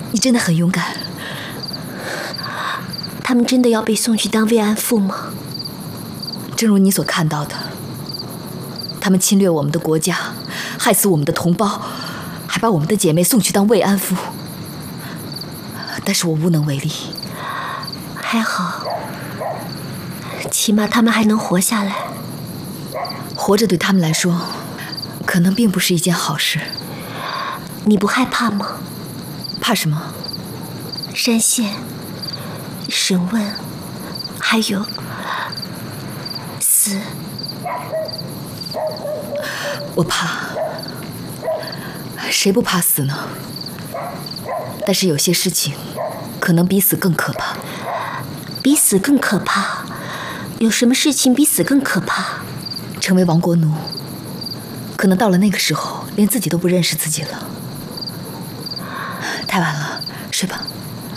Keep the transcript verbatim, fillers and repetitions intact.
你真的很勇敢。 他们真的要被送去当慰安妇吗？ 正如你所看到的，他们侵略我们的国家，害死我们的同胞，还把我们的姐妹送去当慰安妇。但是我无能为力。 还好，起码他们还能活下来。 活着对他们来说，可能并不是一件好事。 你不害怕吗？ 怕什么？ 山线、审问，还有死。 我怕。谁不怕死呢？但是有些事情可能比死更可怕。 比死更可怕？有什么事情比死更可怕？ 成为亡国奴。可能到了那个时候，连自己都不认识自己了。太晚了，睡吧。